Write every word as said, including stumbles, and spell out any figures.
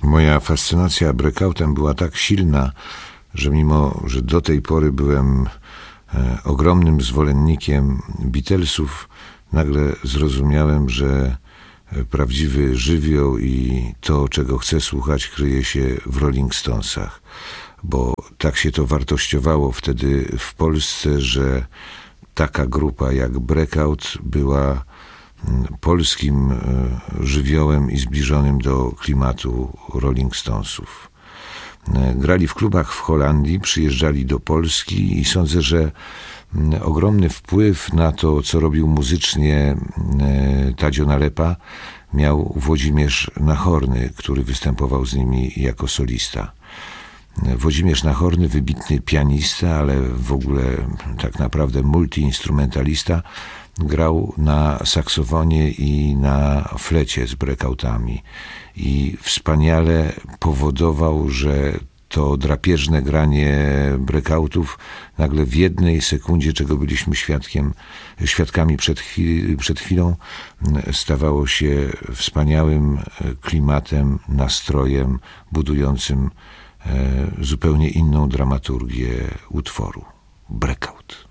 Moja fascynacja breakoutem była tak silna, że mimo, że do tej pory byłem e, ogromnym zwolennikiem Beatlesów, nagle zrozumiałem, że prawdziwy żywioł i to, czego chcę słuchać, kryje się w Rolling Stonesach, bo tak się to wartościowało wtedy w Polsce, że taka grupa jak Breakout była polskim żywiołem i zbliżonym do klimatu Rolling Stonesów. Grali w klubach w Holandii, przyjeżdżali do Polski i sądzę, że ogromny wpływ na to, co robił muzycznie Tadzio Nalepa, miał Włodzimierz Nachorny, który występował z nimi jako solista. Włodzimierz Nachorny, wybitny pianista, ale w ogóle tak naprawdę multiinstrumentalista, grał na saksofonie i na flecie z breakoutami i wspaniale powodował, że to drapieżne granie breakoutów nagle w jednej sekundzie, czego byliśmy świadkiem, świadkami przed, chwil, przed chwilą, stawało się wspaniałym klimatem, nastrojem budującym zupełnie inną dramaturgię utworu. Breakout.